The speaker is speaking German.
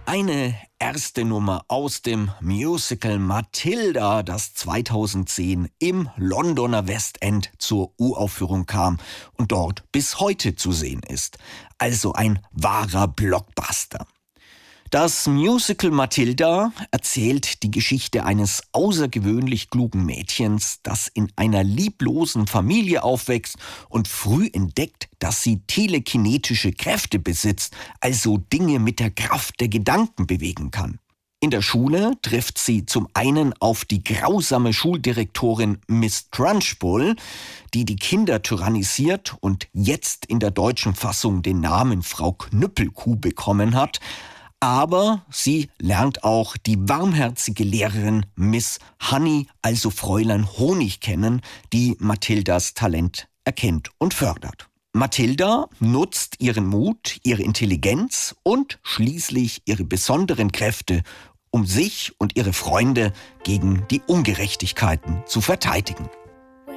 Eine erste Nummer aus dem Musical Matilda, das 2010 im Londoner West End zur Uraufführung kam und dort bis heute zu sehen ist. Also ein wahrer Blockbuster. Das Musical Matilda erzählt die Geschichte eines außergewöhnlich klugen Mädchens, das in einer lieblosen Familie aufwächst und früh entdeckt, dass sie telekinetische Kräfte besitzt, also Dinge mit der Kraft der Gedanken bewegen kann. In der Schule trifft sie zum einen auf die grausame Schuldirektorin Miss Trunchbull, die die Kinder tyrannisiert und jetzt in der deutschen Fassung den Namen Frau Knüppelkuh bekommen hat. Aber sie lernt auch die warmherzige Lehrerin Miss Honey, also Fräulein Honig, kennen, die Mathildas Talent erkennt und fördert. Mathilda nutzt ihren Mut, ihre Intelligenz und schließlich ihre besonderen Kräfte, um sich und ihre Freunde gegen die Ungerechtigkeiten zu verteidigen.